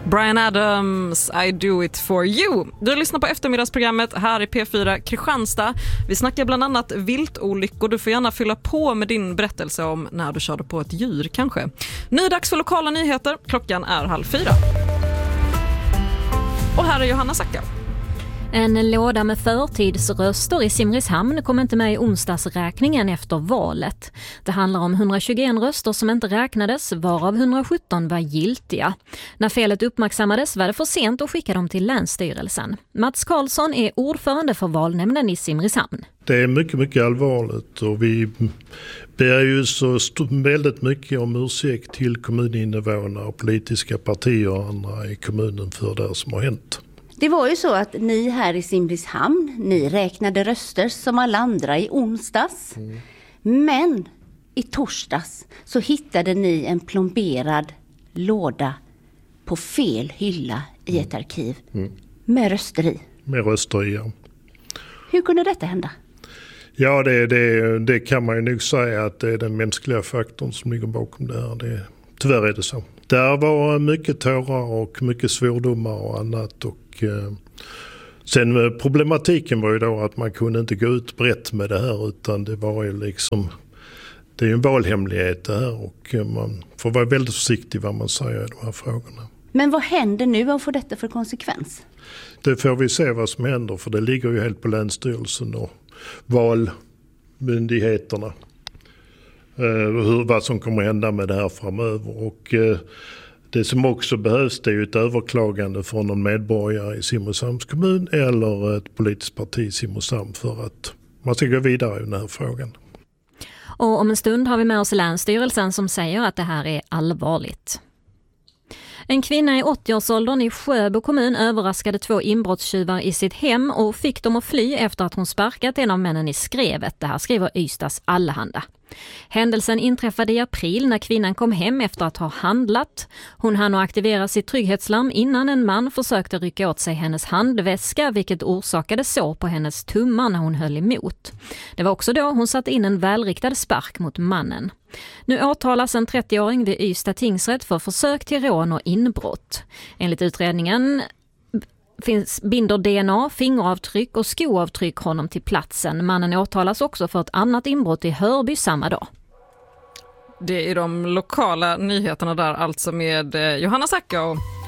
Bryan Adams, I do it for you. Du lyssnar på eftermiddagsprogrammet här i P4 Kristianstad. Vi snackar bland annat viltolyckor. Du får gärna fylla på med din berättelse om när du körde på ett djur kanske. Nu är dags för lokala nyheter. Klockan är 3:30. Och här är Johanna Sacka. En låda med förtidsröster i Simrishamn kom inte med i onsdagsräkningen efter valet. Det handlar om 121 röster som inte räknades, varav 117 var giltiga. När felet uppmärksammades var det för sent att skicka dem till Länsstyrelsen. Mats Karlsson är ordförande för valnämnden i Simrishamn. Det är mycket, mycket allvarligt och vi ber ju så väldigt mycket om ursäkt till kommuninvånare och politiska partier och andra i kommunen för det som har hänt. Det var ju så att ni här i Simrishamn, ni räknade röster som alla andra i onsdags. Men i torsdags så hittade ni en plomberad låda på fel hylla i ett arkiv med röster i. Med röster i, ja. Hur kunde detta hända? Ja, det kan man ju nog säga att det är den mänskliga faktorn som ligger bakom det här. Tyvärr är det så. Där var mycket tårar och mycket svordomar och annat. Och sen problematiken var ju då att man kunde inte gå ut brett med det här, utan det var ju liksom, det är ju en valhemlighet det här och man får vara väldigt försiktig vad man säger i de här frågorna. Men vad händer nu? Vad får detta för konsekvens? Det får vi se vad som händer, för det ligger ju helt på Länsstyrelsen och valmyndigheterna. Vad som kommer hända med det här framöver. Och det som också behövs, det är ju ett överklagande från någon medborgare i Simrishamns kommun eller ett politiskt parti i Simrishamn för att man ska gå vidare i den här frågan. Och om en stund har vi med oss Länsstyrelsen som säger att det här är allvarligt. En kvinna i 80-årsåldern i Sjöbo kommun överraskade 2 inbrottstjuvar i sitt hem och fick dem att fly efter att hon sparkat en av männen i skrevet. Det här skriver Ystads Allehanda. Händelsen inträffade i april när kvinnan kom hem efter att ha handlat. Hon hann att aktivera sitt trygghetslarm innan en man försökte rycka åt sig hennes handväska, vilket orsakade sår på hennes tummar när hon höll emot. Det var också då hon satte in en välriktad spark mot mannen. Nu åtalas en 30-åring vid Ystad tingsrätt för försök till rån och inbrott. Enligt utredningen binder DNA, fingeravtryck och skoavtryck honom till platsen. Mannen åtalas också för ett annat inbrott i Hörby samma dag. Det är de lokala nyheterna där, alltså med Johanna Sacka.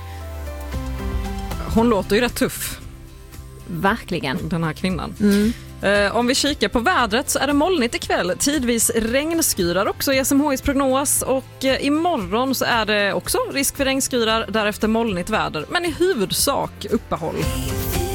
Hon låter ju rätt tuff. Verkligen. Den här kvinnan. Om vi kikar på vädret så är det molnigt ikväll. Tidvis regnskyrar också i SMHIs prognos. Och imorgon så är det också risk för regnskyrar, därefter molnigt väder. Men i huvudsak uppehåll.